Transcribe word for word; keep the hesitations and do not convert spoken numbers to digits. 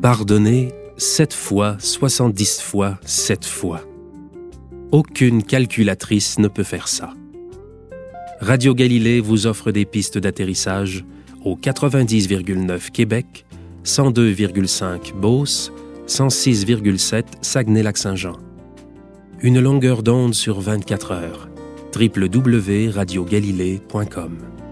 Pardonner sept fois, soixante-dix fois, sept fois. Aucune calculatrice ne peut faire ça. Radio Galilée vous offre des pistes d'atterrissage au quatre-vingt-dix virgule neuf Québec, cent deux virgule cinq Beauce, cent six virgule sept Saguenay-Lac-Saint-Jean. Une longueur d'onde sur vingt-quatre heures. w w w point radio galilée point com